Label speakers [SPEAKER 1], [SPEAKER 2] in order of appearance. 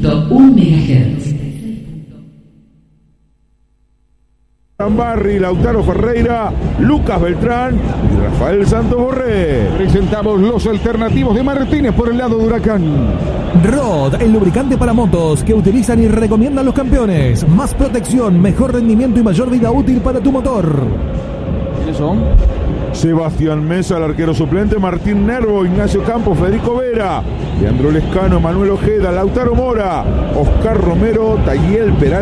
[SPEAKER 1] MHz.
[SPEAKER 2] Barry, Lautaro Ferreira, Lucas Beltrán y Rafael Santos Borré.
[SPEAKER 3] Presentamos los alternativos de Martínez por el lado de Huracán.
[SPEAKER 4] Rod, el lubricante para motos que utilizan y recomiendan los campeones. Más protección, mejor rendimiento y mayor vida útil para tu motor.
[SPEAKER 3] ¿Quiénes son?
[SPEAKER 2] Sebastián Mesa, el arquero suplente, Martín Nervo, Ignacio Campos, Federico Vera, Leandro Lescano, Manuel Ojeda, Lautaro Mora, Oscar Romero, Tayel Peral.